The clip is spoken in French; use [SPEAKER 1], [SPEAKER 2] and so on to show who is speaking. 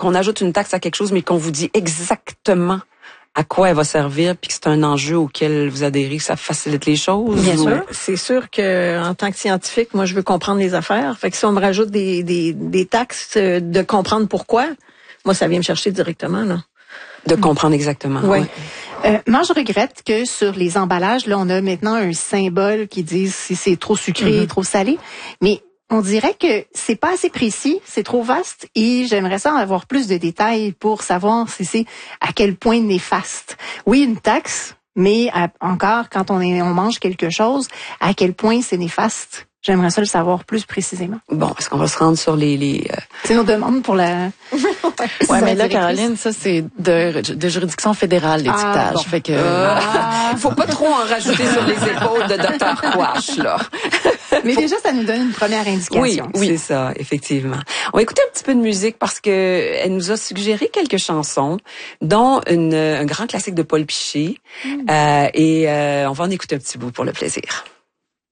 [SPEAKER 1] qu'on ajoute une taxe à quelque chose, mais qu'on vous dit exactement à quoi elle va servir, puis que c'est un enjeu auquel vous adhérez, que ça facilite les choses?
[SPEAKER 2] Bien sûr. C'est sûr que en tant que scientifique, moi, je veux comprendre les affaires. Fait que si on me rajoute des taxes, de comprendre pourquoi, moi, ça vient me chercher directement, là.
[SPEAKER 1] De comprendre exactement.
[SPEAKER 2] Ouais.
[SPEAKER 3] Moi, je regrette que sur les emballages, là, on a maintenant un symbole qui dit si c'est trop sucré, trop salé. Mais on dirait que c'est pas assez précis, c'est trop vaste et j'aimerais ça avoir plus de détails pour savoir si c'est à quel point néfaste. Oui, une taxe, mais encore, quand on mange quelque chose, à quel point c'est néfaste. J'aimerais ça le savoir plus précisément.
[SPEAKER 1] Bon, est-ce qu'on va se rendre sur les
[SPEAKER 3] C'est nos demandes pour la...
[SPEAKER 4] Ouais, mais là, Caroline, ça, c'est de juridiction fédérale, l'étiquetage.
[SPEAKER 3] Bon.
[SPEAKER 4] Fait que...
[SPEAKER 1] faut pas trop en rajouter sur les épaules de Dr. Quash, là.
[SPEAKER 3] Mais déjà, ça nous donne une première indication.
[SPEAKER 1] Oui, c'est ça, effectivement. On va écouter un petit peu de musique parce que elle nous a suggéré quelques chansons, dont un grand classique de Paul Piché. Et on va en écouter un petit bout pour le plaisir.